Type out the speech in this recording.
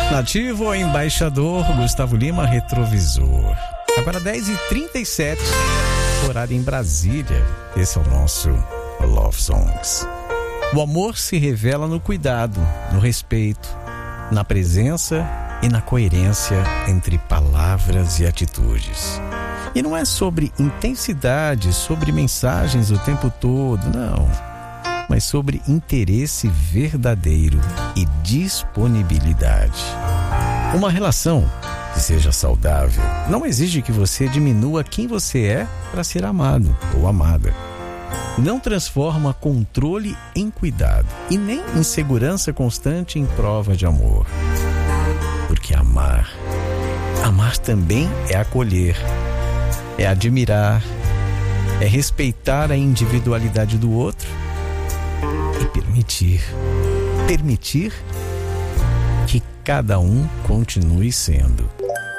Nativo ou embaixador, Gustavo Lima, Retrovisor. Agora 10h37, horário em Brasília. Esse é o nosso Love Songs. O amor se revela no cuidado, no respeito, na presença e na coerência entre palavras e atitudes. E não é sobre intensidade, sobre mensagens o tempo todo, não. Mas sobre interesse verdadeiro e disponibilidade. Uma relação que seja saudável não exige que você diminua quem você é para ser amado ou amada. Não transforma controle em cuidado e nem insegurança constante em prova de amor. Porque amar também é acolher, é admirar, é respeitar a individualidade do outro e permitir que cada um continue sendo